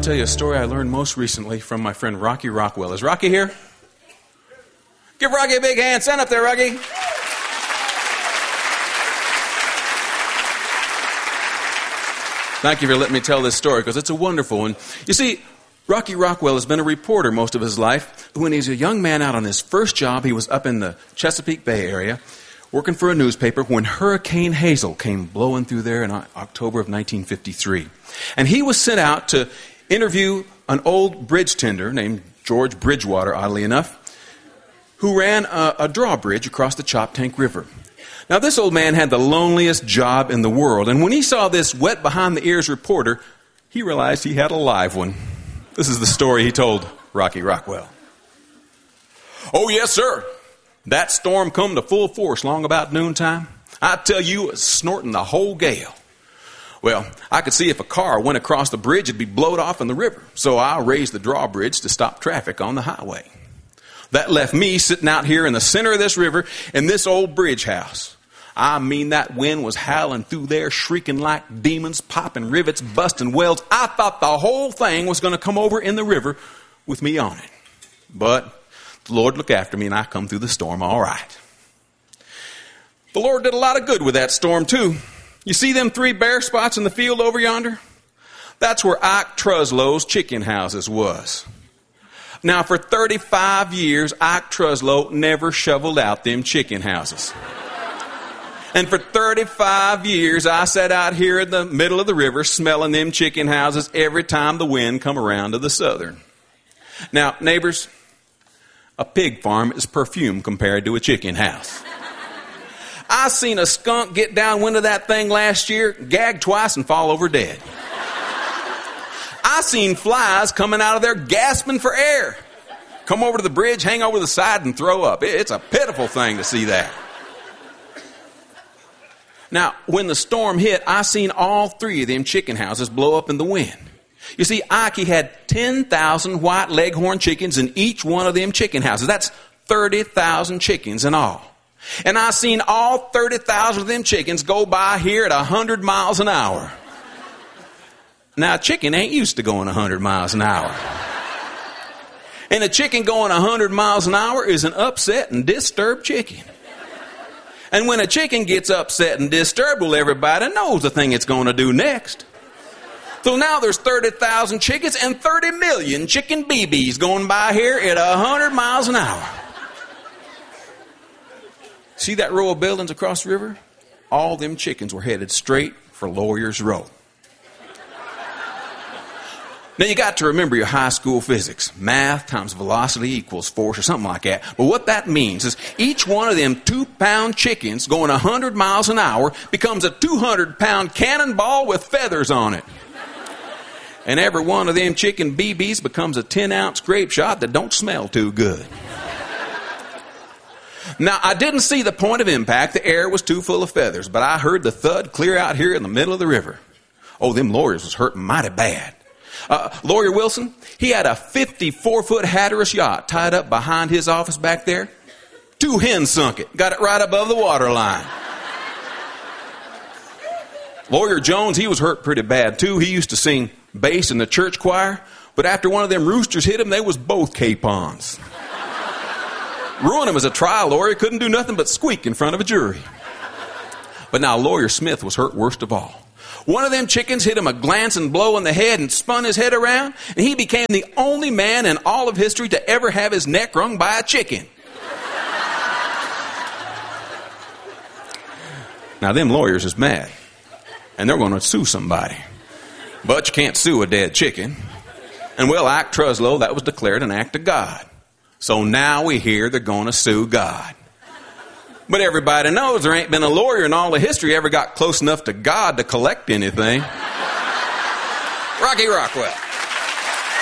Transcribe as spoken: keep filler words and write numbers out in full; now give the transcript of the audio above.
to tell you a story I learned most recently from my friend Rocky Rockwell. Is Rocky here? Give Rocky a big hand. Stand up there, Rocky. Thank you for letting me tell this story because it's a wonderful one. You see, Rocky Rockwell has been a reporter most of his life. When he was a young man out on his first job, he was up in the Chesapeake Bay area working for a newspaper when Hurricane Hazel came blowing through there in October of nineteen fifty-three. And he was sent out to interview an old bridge tender named George Bridgewater, oddly enough, who ran a, a drawbridge across the Choptank River. Now, this old man had the loneliest job in the world, and when he saw this wet behind the ears reporter, he realized he had a live one. This is the story he told Rocky Rockwell. Oh, yes, sir. That storm come to full force long about noontime. I tell you, it was snorting the whole gale. Well, I could see if a car went across the bridge, it'd be blowed off in the river. So I raised the drawbridge to stop traffic on the highway. That left me sitting out here in the center of this river in this old bridge house. I mean, that wind was howling through there, shrieking like demons, popping rivets, busting welds. I thought the whole thing was going to come over in the river with me on it. But the Lord looked after me, and I come through the storm all right. The Lord did a lot of good with that storm, too. You see them three bare spots in the field over yonder? That's where Ike Truslow's chicken houses was. Now, for thirty-five years, Ike Truslow never shoveled out them chicken houses. And for thirty-five years, I sat out here in the middle of the river smelling them chicken houses every time the wind come around to the southern. Now, neighbors, a pig farm is perfume compared to a chicken house. I seen a skunk get downwind of that thing last year, gag twice and fall over dead. I seen flies coming out of there gasping for air. Come over to the bridge, hang over the side and throw up. It's a pitiful thing to see that. Now, when the storm hit, I seen all three of them chicken houses blow up in the wind. You see, Ike had ten thousand white leghorn chickens in each one of them chicken houses. That's thirty thousand chickens in all. And I seen all thirty thousand of them chickens go by here at one hundred miles an hour. Now, a chicken ain't used to going one hundred miles an hour. And a chicken going one hundred miles an hour is an upset and disturbed chicken. And when a chicken gets upset and disturbed, well, everybody knows the thing it's going to do next. So now there's thirty thousand chickens and thirty million chicken B Bs going by here at one hundred miles an hour. See that row of buildings across the river? All them chickens were headed straight for Lawyer's Row. Now, you got to remember your high school physics. Math times velocity equals force or something like that. But what that means is each one of them two-pound chickens going one hundred miles an hour becomes a two hundred pound cannonball with feathers on it. And every one of them chicken B Bs becomes a ten ounce grape shot that don't smell too good. Now, I didn't see the point of impact. The air was too full of feathers. But I heard the thud clear out here in the middle of the river. Oh, them lawyers was hurting mighty bad. Uh, Lawyer Wilson, he had a fifty-four foot Hatteras yacht tied up behind his office back there. Two hens sunk it. Got it right above the water line. Lawyer Jones, he was hurt pretty bad, too. He used to sing bass in the church choir, but after one of them roosters hit him, they was both capons. Ruined him as a trial lawyer. Couldn't do nothing but squeak in front of a jury. But now Lawyer Smith was hurt worst of all. One of them chickens hit him a glancing blow in the head and spun his head around, and he became the only man in all of history to ever have his neck wrung by a chicken. Now, them lawyers is mad, and they're going to sue somebody. But you can't sue a dead chicken. And, well, Ike Truslow, that was declared an act of God. So now we hear they're going to sue God. But everybody knows there ain't been a lawyer in all of history ever got close enough to God to collect anything. Rocky Rockwell.